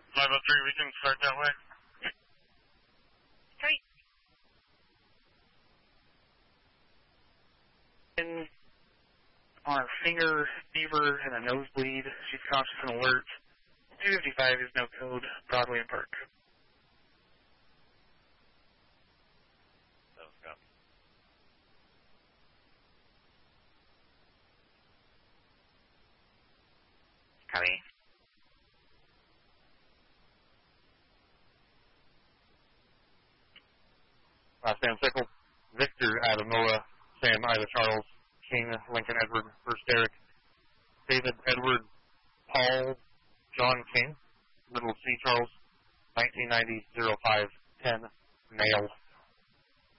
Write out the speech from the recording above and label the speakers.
Speaker 1: 503, we can start that way.
Speaker 2: Three. On a finger fever and a nosebleed. She's conscious and alert. 255 is no code, Broadway and Park. Copy.
Speaker 1: Sam Sickle, Victor, Adam Noah, Sam Ida Charles, King, Lincoln Edward, First Derek, David Edward, Paul, John King, Little C Charles, 1990-05-10, male.